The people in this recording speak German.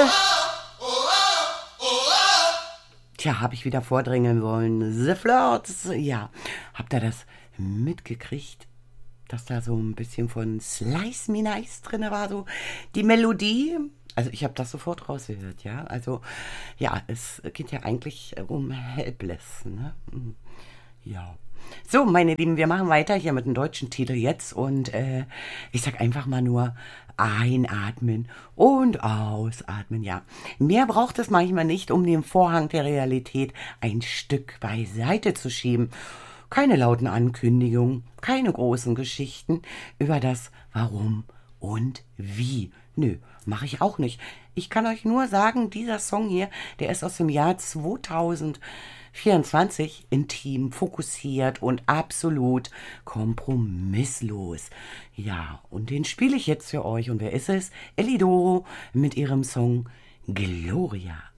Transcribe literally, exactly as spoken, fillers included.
Tja, habe ich wieder vordrängeln wollen. The Flirts, ja. Habt ihr das mitgekriegt, dass da so ein bisschen von Slice Me Nice drin war, so die Melodie? Also ich habe das sofort rausgehört, ja. Also ja, es geht ja eigentlich um Helpless, ne? Ja. So, meine Lieben, wir machen weiter hier mit dem deutschen Titel jetzt und äh, ich sag einfach mal nur einatmen und ausatmen, ja. Mehr braucht es manchmal nicht, um den Vorhang der Realität ein Stück beiseite zu schieben. Keine lauten Ankündigungen, keine großen Geschichten über das Warum und Wie. Nö, mache ich auch nicht. Ich kann euch nur sagen, dieser Song hier, der ist aus dem Jahr zweitausendvierundzwanzig, intim, fokussiert und absolut kompromisslos. Ja, und den spiele ich jetzt für euch. Und wer ist es? Elidoro mit ihrem Song Gloria.